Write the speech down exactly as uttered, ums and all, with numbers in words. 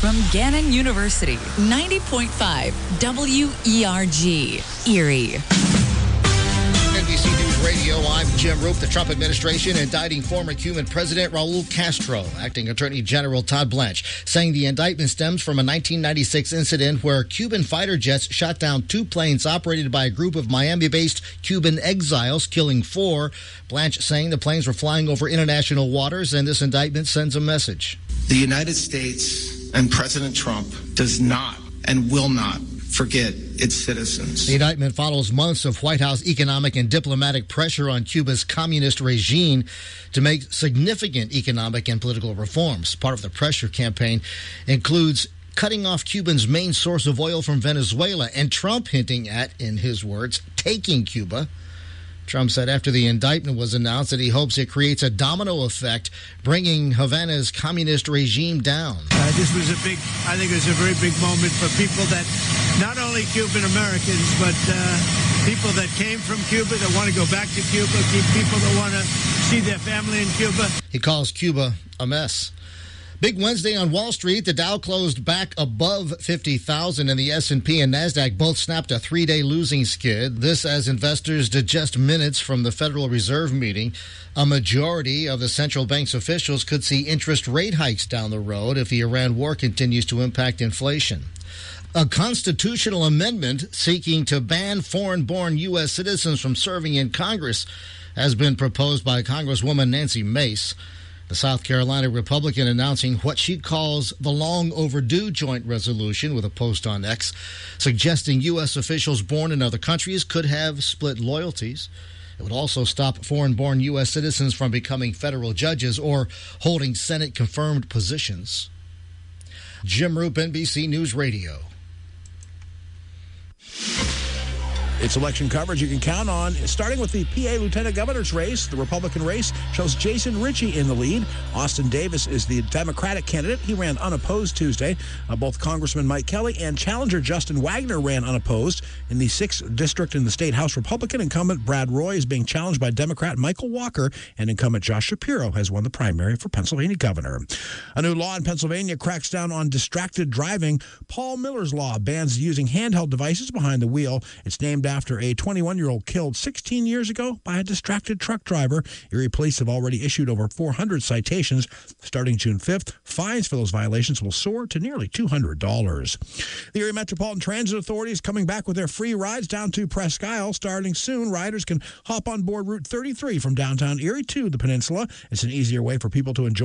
from Gannon University, ninety point five W E R G, Erie. N B C News Radio, I'm Jim Roop. The Trump administration indicting former Cuban President Raul Castro. Acting Attorney General Todd Blanche saying the indictment stems from a nineteen ninety-six incident where Cuban fighter jets shot down two planes operated by a group of Miami-based Cuban exiles, killing four. Blanche saying the planes were flying over international waters, and this indictment sends a message. The United States and President Trump does not and will not forget its citizens. The indictment follows months of White House economic and diplomatic pressure on Cuba's communist regime to make significant economic and political reforms. Part of the pressure campaign includes cutting off Cuba's main source of oil from Venezuela, and Trump hinting at, in his words, taking Cuba. Trump said after the indictment was announced that he hopes it creates a domino effect, bringing Havana's communist regime down. Uh, this was a big, I think it was a very big moment for people that, not only Cuban Americans, but uh, people that came from Cuba, that want to go back to Cuba, people that want to see their family in Cuba. He calls Cuba a mess. Big Wednesday on Wall Street. The Dow closed back above fifty thousand, and the S and P and NASDAQ both snapped a three-day losing skid. This as investors digest minutes from the Federal Reserve meeting. A majority of the central bank's officials could see interest rate hikes down the road if the Iran war continues to impact inflation. A constitutional amendment seeking to ban foreign-born U S citizens from serving in Congress has been proposed by Congresswoman Nancy Mace. The South Carolina Republican announcing what she calls the long overdue joint resolution with a post on X, suggesting U S officials born in other countries could have split loyalties. It would also stop foreign-born U S citizens from becoming federal judges or holding Senate-confirmed positions. Jim Roop, N B C News Radio. It's election coverage you can count on. Starting with the P A Lieutenant Governor's race, the Republican race shows Jason Ritchie in the lead. Austin Davis is the Democratic candidate. He ran unopposed Tuesday. Uh, both Congressman Mike Kelly and challenger Justin Wagner ran unopposed. In the sixth district in the State House, Republican incumbent Brad Roy is being challenged by Democrat Michael Walker, and incumbent Josh Shapiro has won the primary for Pennsylvania governor. A new law in Pennsylvania cracks down on distracted driving. Paul Miller's law bans using handheld devices behind the wheel. It's named after a twenty-one-year-old killed sixteen years ago by a distracted truck driver. Erie police have already issued over four hundred citations. Starting June fifth, fines for those violations will soar to nearly two hundred dollars. The Erie Metropolitan Transit Authority is coming back with their free rides down to Presque Isle. Starting soon, riders can hop on board Route thirty-three from downtown Erie to the peninsula. It's an easier way for people to enjoy